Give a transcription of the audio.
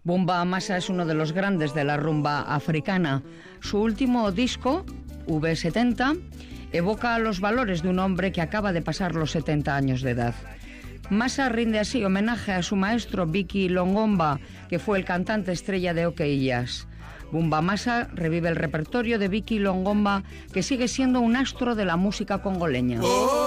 Bumba Masa es uno de los grandes de la rumba africana. Su último disco, V70, evoca los valores de un hombre que acaba de pasar los 70 años de edad. Masa rinde así homenaje a su maestro Vicky Longomba, que fue el cantante estrella de OK Jazz. Bumba Masa revive el repertorio de Vicky Longomba, que sigue siendo un astro de la música congoleña.